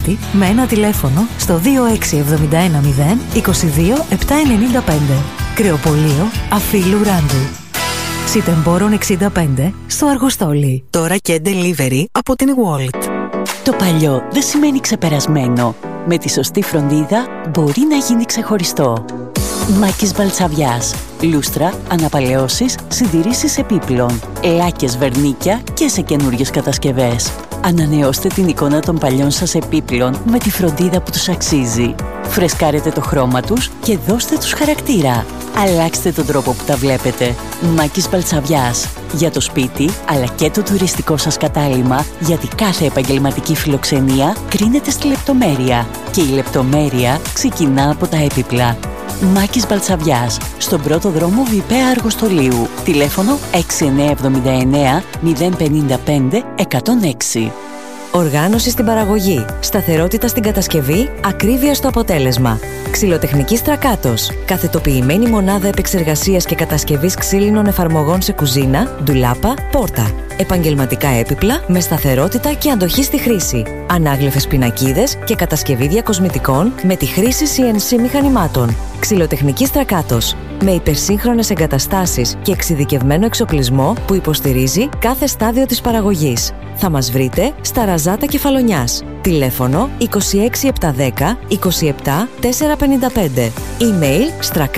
σπίτι με ένα τηλέφωνο στο 26710 22 795. Κρεοπωλείο Αφίλου Ράντου. Σιτεμπόρων 65 στο Αργοστόλι. Τώρα και delivery από την Wallet. Το παλιό δεν σημαίνει ξεπερασμένο. Με τη σωστή φροντίδα μπορεί να γίνει ξεχωριστό. Μάκης Βαλτσαβιάς. Λούστρα, αναπαλαιώσεις, συντηρήσεις επίπλων, λάκες, βερνίκια και σε καινούριες κατασκευές. Ανανεώστε την εικόνα των παλιών σας επίπλων με τη φροντίδα που τους αξίζει. Φρεσκάρετε το χρώμα τους και δώστε τους χαρακτήρα. Αλλάξτε τον τρόπο που τα βλέπετε. Μάκης Βαλτσαβιάς. Για το σπίτι, αλλά και το τουριστικό σας κατάλημα, γιατί κάθε επαγγελματική φιλοξενία κρίνεται στη λεπτομέρεια. Και η λεπτομέρεια ξεκινά από τα έπιπλα. Μάκης Βαλτσαβιάς. Στον πρώτο δρόμο Βιπέα Αργοστολίου. Τηλέφωνο 6979 055 106. Οργάνωση στην παραγωγή, σταθερότητα στην κατασκευή, ακρίβεια στο αποτέλεσμα. Ξυλοτεχνική Στρακάτος. Καθετοποιημένη μονάδα επεξεργασίας και κατασκευής ξύλινων εφαρμογών σε κουζίνα, ντουλάπα, πόρτα. Επαγγελματικά έπιπλα με σταθερότητα και αντοχή στη χρήση. Ανάγλυφες πινακίδες και κατασκευή διακοσμητικών με τη χρήση CNC μηχανημάτων. Ξυλοτεχνική Στρακάτος. Με υπερσύγχρονες εγκαταστάσεις και εξειδικευμένο εξοπλισμό που υποστηρίζει κάθε στάδιο της παραγωγής. Θα μας βρείτε στα Ραζάτα Κεφαλονιάς. Τηλέφωνο 26710 27 455. Email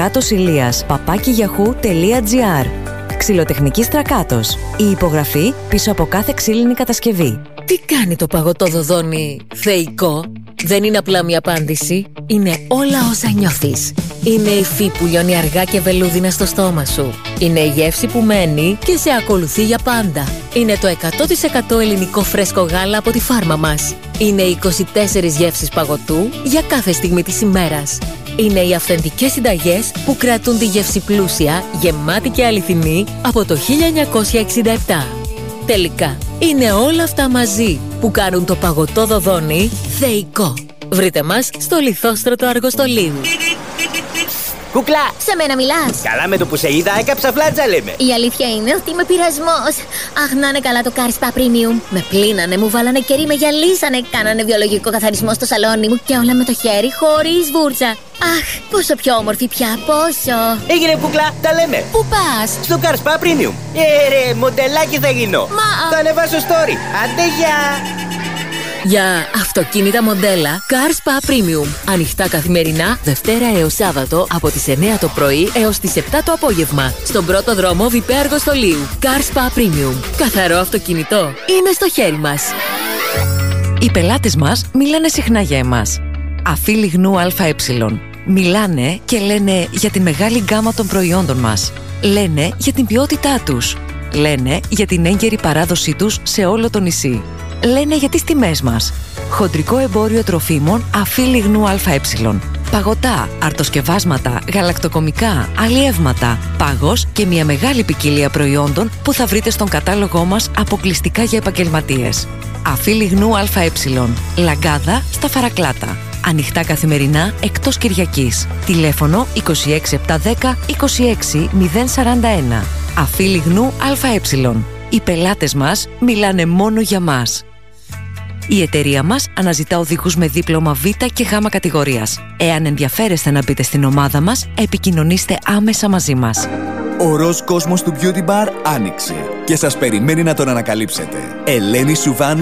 strakatosilias@yahoo.gr. Ξυλοτεχνική Στρακάτος. Η υπογραφή πίσω από κάθε ξύλινη κατασκευή. Τι κάνει το παγωτό δοδόνι θεϊκό? Δεν είναι απλά μια απάντηση. Είναι όλα όσα νιώθεις. Είναι η υφή που λιώνει αργά και βελούδινα στο στόμα σου. Είναι η γεύση που μένει και σε ακολουθεί για πάντα. Είναι το 100% ελληνικό φρέσκο γάλα από τη φάρμα μας. Είναι οι 24 γεύσεις παγωτού για κάθε στιγμή της ημέρας. Είναι οι αυθεντικές συνταγές που κρατούν τη γεύση πλούσια, γεμάτη και αληθινή από το 1967. Τελικά, είναι όλα αυτά μαζί που κάνουν το παγωτό δοδόνι θεϊκό. Βρείτε μας στο Λιθόστρωτο Αργοστολίου. Κούκλα! Σε μένα μιλάς? Καλά, με το που σε είδα έκαψα φλάτσα, λέμε. Η αλήθεια είναι ότι είμαι πειρασμός. Αχ, να είναι καλά το Car Spa Premium. Με πλύνανε, μου βάλανε κερί, με γυαλίσανε. Κάνανε βιολογικό καθαρισμό στο σαλόνι μου και όλα με το χέρι, χωρίς βούρτσα. Αχ, πόσο πιο όμορφη πια, πόσο. Έγινε, κούκλα, τα λέμε. Πού πας? Στο Car Spa Premium. Ρε, μοντελάκι θα γίνω. Θα ανεβάσω story. Άντε, γεια! Για αυτοκίνητα μοντέλα Car Spa Premium. Ανοιχτά καθημερινά, Δευτέρα έως Σάββατο από τις 9 το πρωί έως τις 7 το απόγευμα. Στον πρώτο δρόμο Βιπέα Αργοστολίου. Car Spa Premium. Καθαρό αυτοκίνητο είναι στο χέρι μας. Οι πελάτες μας μιλάνε συχνά για εμάς. Αφίλη γνού ΑΕ. Μιλάνε και λένε για τη μεγάλη γκάμα των προϊόντων μας. Λένε για την ποιότητά τους. Λένε για την έγκαιρη παράδοσή τους σε όλο το νησί. Λένε για τις τιμές μας. Χοντρικό εμπόριο τροφίμων Αφίλη γνού ΑΕ. Παγωτά, αρτοσκευάσματα, γαλακτοκομικά, αλλιεύματα, πάγος και μια μεγάλη ποικιλία προϊόντων που θα βρείτε στον κατάλογό μας αποκλειστικά για επαγγελματίες. Αφίλη γνού ΑΕ. Λαγκάδα στα Φαρακλάτα. Ανοιχτά καθημερινά εκτός Κυριακής. Τηλέφωνο 26710 26 041. Αφίλη γνού ΑΕ. Οι πελάτες μας μιλάνε μόνο για μας. Η εταιρεία μας αναζητά οδηγούς με δίπλωμα Β και Γ κατηγορίας. Εάν ενδιαφέρεστε να μπείτε στην ομάδα μας, επικοινωνήστε άμεσα μαζί μας. Ο ροζ κόσμος του Beauty Bar άνοιξε και σας περιμένει να τον ανακαλύψετε. Ελένη Σουβάνου